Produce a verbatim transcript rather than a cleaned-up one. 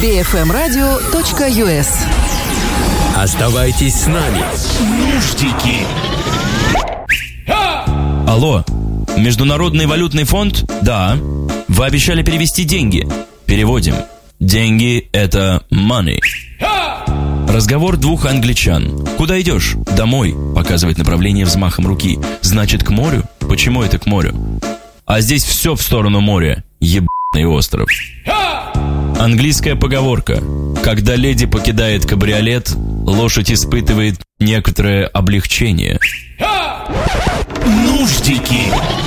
би эф эм радио точка ю эс. Оставайтесь с нами. Нуждики. Алло, Международный валютный фонд? Да. Вы обещали перевести деньги. Переводим. Деньги – это money. Разговор двух англичан. Куда идешь? Домой. Показывает направление взмахом руки. Значит, к морю? Почему это к морю? А здесь все в сторону моря. Ебаный остров. Английская поговорка. Когда леди покидает кабриолет, лошадь испытывает некоторое облегчение. Нуждики.